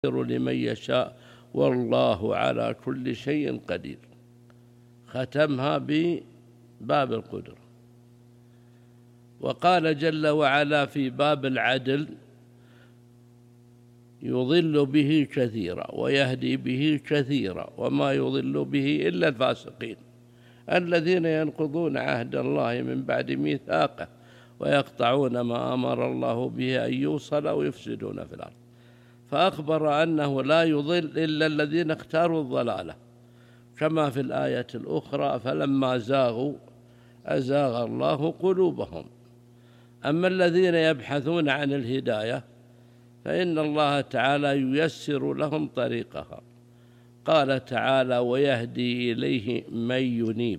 لمن يشاء والله على كل شيء قدير. ختمها بباب القدرة. وقال جل وعلا في باب العدل: يضل به كثيرا ويهدي به كثيرا وما يضل به إلا الفاسقين الذين ينقضون عهد الله من بعد ميثاقه ويقطعون ما أمر الله به أن يوصل ويفسدون في الأرض. فأخبر أنه لا يضل إلا الذين اختاروا الضلالة، كما في الآية الأخرى: فلما زاغوا أزاغ الله قلوبهم. أما الذين يبحثون عن الهداية فإن الله تعالى ييسر لهم طريقها. قال تعالى: ويهدي إليه من ينيب.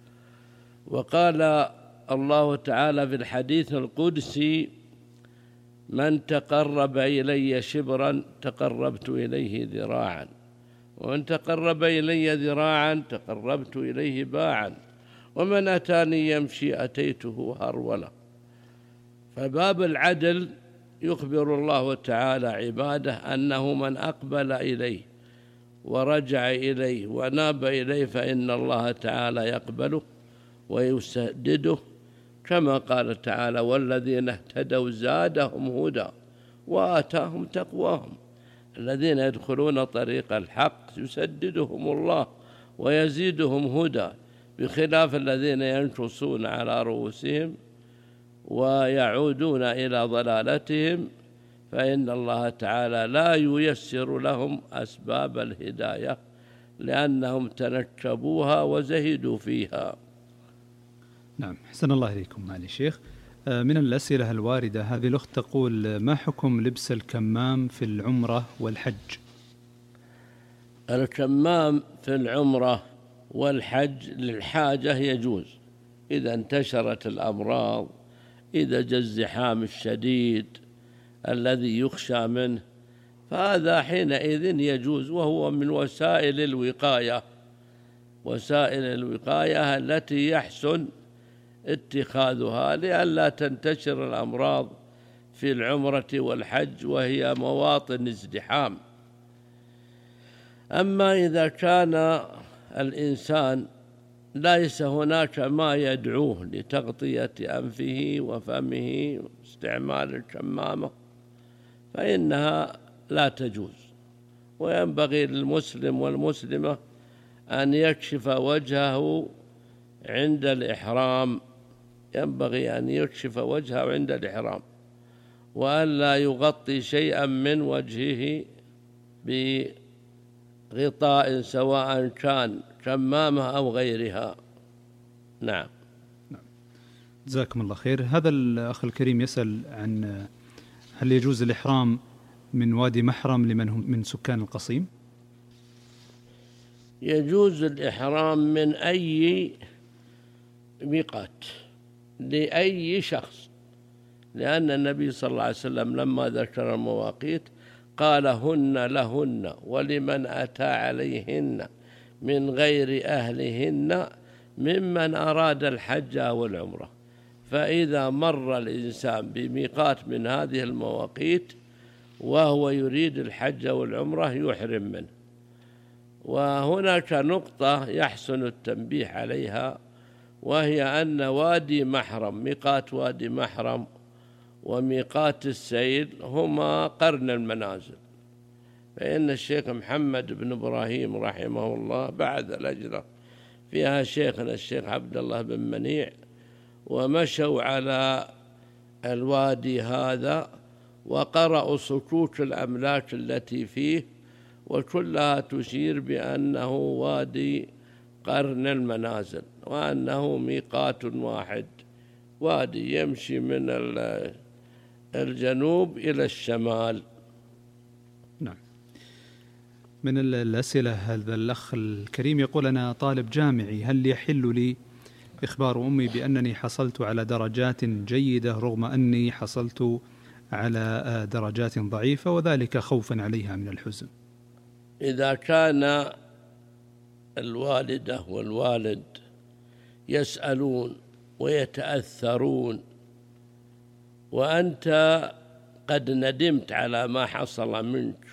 وقال الله تعالى في الحديث القدسي: من تقرب إلي شبرا تقربت إليه ذراعا، ومن تقرب إلي ذراعا تقربت إليه باعا، ومن أتاني يمشي أتيته هرولا. فباب العدل يخبر الله تعالى عباده أنه من أقبل إليه ورجع إليه وناب إليه فإن الله تعالى يقبله ويسدده، كما قال تعالى: والذين اهتدوا زادهم هدى وآتاهم تقواهم. الذين يدخلون طريق الحق يسددهم الله ويزيدهم هدى، بخلاف الذين ينكصون على رؤوسهم ويعودون إلى ضلالتهم فإن الله تعالى لا ييسر لهم أسباب الهداية لأنهم تنكبوها وزهدوا فيها. نعم، حسن الله إليكم معالي الشيخ. من الأسئلة الواردة هذه الأخت تقول: ما حكم لبس الكمام في العمرة والحج؟ الكمام في العمرة والحج للحاجة يجوز إذا انتشرت الأمراض، إذا جاء الزحام الشديد الذي يخشى منه، فهذا حينئذ يجوز، وهو من وسائل الوقاية التي يحسن اتخاذها لئلا تنتشر الأمراض في العمرة والحج وهي مواطن ازدحام. أما إذا كان الإنسان ليس هناك ما يدعوه لتغطية أنفه وفمه واستعمال الكمامة فإنها لا تجوز، وينبغي للمسلم والمسلمة أن يكشف وجهه عند الإحرام، وأن لا يغطي شيئا من وجهه بغطاء سواء كان كمامة أو غيرها. نعم. جزاكم الله خير. هذا الأخ الكريم يسأل عن هل يجوز الإحرام من وادي محرم لمن هم من سكان القصيم؟ يجوز الإحرام من أي ميقات لأي شخص، لأن النبي صلى الله عليه وسلم لما ذكر المواقيت قال: هن لهن ولمن أتى عليهن من غير أهلهن ممن أراد الحج أو العمرة. فإذا مر الإنسان بميقات من هذه المواقيت وهو يريد الحج والعمرة يحرم منه. وهناك نقطة يحسن التنبيه عليها، وهي أن وادي محرم، ميقات وادي محرم وميقات السيل هما قرن المنازل، فإن الشيخ محمد بن إبراهيم رحمه الله بعث لجنة فيها شيخنا الشيخ عبد الله بن منيع، ومشوا على الوادي هذا وقرأوا صكوك الأملاك التي فيه، وكلها تشير بأنه وادي قرن المنازل، وأنه ميقات واحد، وادي يمشي من الجنوب إلى الشمال. نعم. من الأسئلة هذا الأخ الكريم يقول: أنا طالب جامعي، هل يحل لي إخبار أمي بأنني حصلت على درجات جيدة رغم أني حصلت على درجات ضعيفة، وذلك خوفا عليها من الحزن؟ إذا كان الوالدة والوالد يسألون ويتأثرون وأنت قد ندمت على ما حصل منك